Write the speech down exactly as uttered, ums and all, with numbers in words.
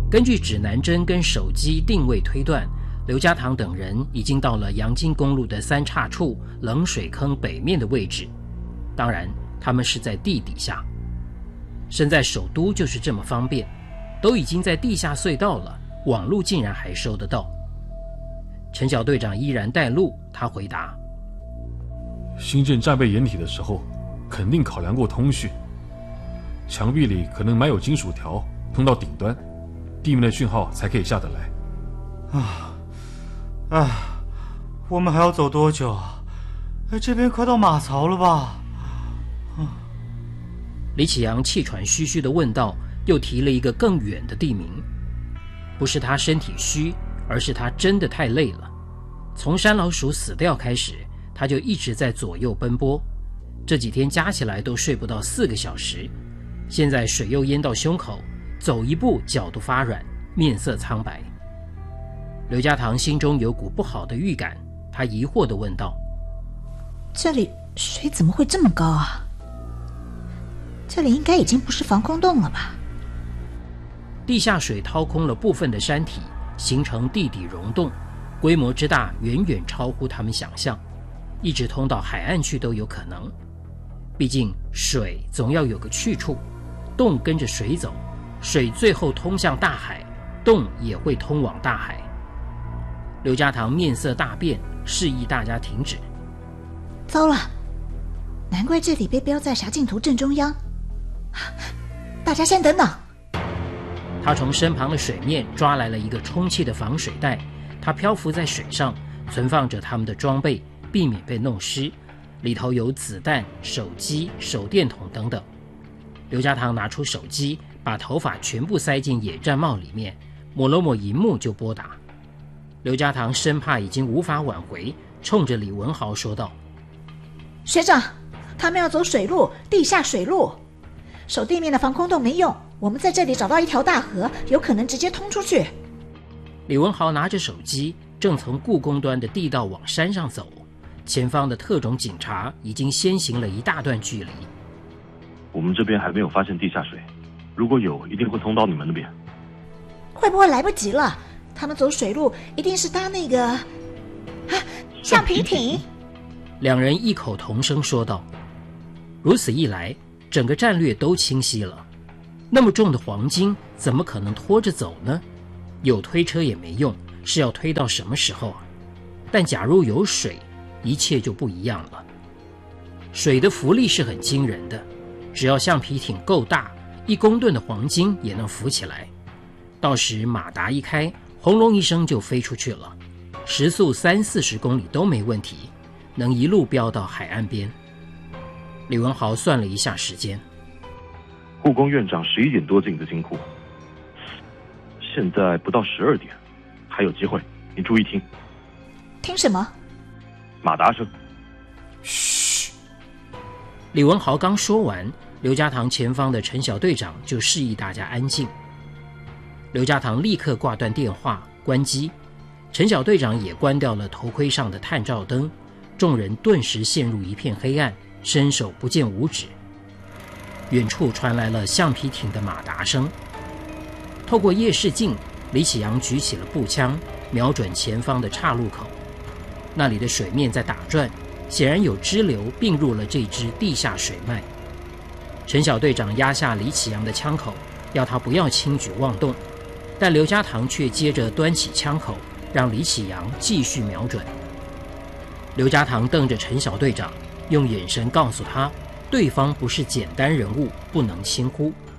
根据指南针跟手机定位推断，刘家堂等人已经到了阳金公路的三岔处冷水坑北面的位置。当然，他们是在地底下。身在首都就是这么方便，都已经在地下隧道了，网路竟然还收得到。陈小队长依然带路，他回答： 新建战备掩体的时候，肯定考量过通讯，墙壁里可能埋有金属条通到顶端，地面的讯号才可以下得来。 啊啊，我们还要走多久啊？这边快到马槽了吧？ 啊、李启阳气喘吁吁地问道，又提了一个更远的地名。不是他身体虚，而是他真的太累了。从山老鼠死掉开始，他就一直在左右奔波，这几天加起来都睡不到四个小时。现在水又淹到胸口，走一步脚都发软，面色苍白。刘家堂心中有股不好的预感，他疑惑地问道： 这里水怎么会这么高啊？这里应该已经不是防空洞了吧？ 地下水掏空了部分的山体，形成地底溶洞，规模之大远远超乎他们想象，一直通到海岸去都有可能。毕竟水总要有个去处，洞跟着水走，水最后通向大海，洞也会通往大海。刘家堂面色大变，示意大家停止。 糟了，难怪这里被标在狭镜图正中央。大家先等等。 他从身旁的水面抓来了一个充气的防水袋，它漂浮在水上，存放着他们的装备，避免被弄湿。里头有子弹、手机、手电筒等等。刘家堂拿出手机，把头发全部塞进野战帽里面，抹了抹荧幕就拨打。刘家堂生怕已经无法挽回，冲着李文豪说道： 学长，他们要走水路，地下水路，守地面的防空洞没用，我们在这里找到一条大河，有可能直接通出去。 李文豪拿着手机，正从故宫端的地道往山上走，前方的特种警察已经先行了一大段距离。 我们这边还没有发现地下水，如果有，一定会通到你们那边。 会不会来不及了？他们走水路一定是搭那个啊橡皮艇。 两人异口同声说道。如此一来，整个战略都清晰了。那么重的黄金怎么可能拖着走呢？有推车也没用，是要推到什么时候啊？但假如有水，一切就不一样了。水的浮力是很惊人的，只要橡皮艇够大，一公吨的黄金也能浮起来。到时马达一开，轰隆一声就飞出去了，时速三四十公里都没问题，能一路飙到海岸边。李文豪算了一下时间， 护工院长十一点多进的金库，现在不到十二点，还有机会，你注意听。 听什么？ 马达声。 嘘！李文豪刚说完，刘家堂前方的陈小队长就示意大家安静。刘家堂立刻挂断电话，关机。陈小队长也关掉了头盔上的探照灯，众人顿时陷入一片黑暗，伸手不见五指。远处传来了橡皮艇的马达声。透过夜视镜，李启阳举起了步枪，瞄准前方的岔路口。那里的水面在打转，显然有支流并入了这支地下水脉。陈小队长压下李启阳的枪口，要他不要轻举妄动，但刘家堂却接着端起枪口，让李启阳继续瞄准。刘家堂瞪着陈小队长，用眼神告诉他，对方不是简单人物，不能轻忽。